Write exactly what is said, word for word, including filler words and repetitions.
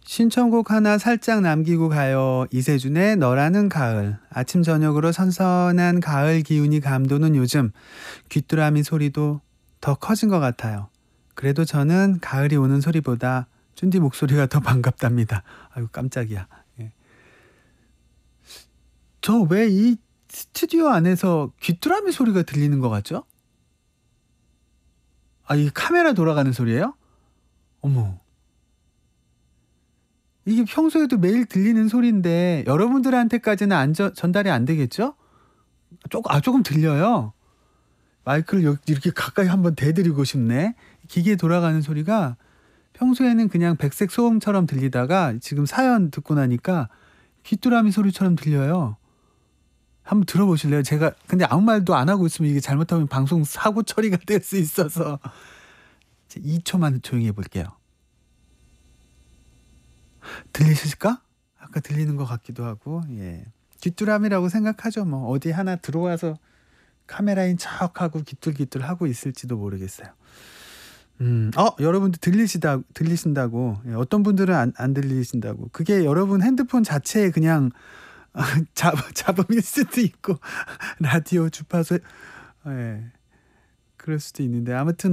신청곡 하나 살짝 남기고 가요. 이세준의 너라는 가을. 아침 저녁으로 선선한 가을 기운이 감도는 요즘 귀뚜라미 소리도 더 커진 것 같아요. 그래도 저는 가을이 오는 소리보다 쭌디 목소리가 더 반갑답니다. 아유 깜짝이야. 예. 저 왜 이 스튜디오 안에서 귀뚜라미 소리가 들리는 것 같죠? 아, 이 카메라 돌아가는 소리예요? 어머. 이게 평소에도 매일 들리는 소리인데 여러분들한테까지는 안 전, 전달이 안 되겠죠? 조금, 아, 조금 들려요. 마이크를 여기 이렇게 가까이 한번 대드리고 싶네. 기계 돌아가는 소리가 평소에는 그냥 백색 소음처럼 들리다가 지금 사연 듣고 나니까 귀뚜라미 소리처럼 들려요. 한번 들어보실래요? 제가 근데 아무 말도 안 하고 있으면 이게 잘못하면 방송 사고 처리가 될 수 있어서 이 초만 조용히 해볼게요. 들리실까? 아까 들리는 것 같기도 하고. 예. 귀뚜라미라고 생각하죠. 뭐 어디 하나 들어와서 카메라인 척하고 귀뚤귀뚤 하고 있을지도 모르겠어요. 음, 어, 여러분들 들리시다 들리신다고. 예, 어떤 분들은 안, 안 들리신다고. 그게 여러분 핸드폰 자체에 그냥 잡, 잡음일 수도 있고 라디오 주파수 예, 그럴 수도 있는데 아무튼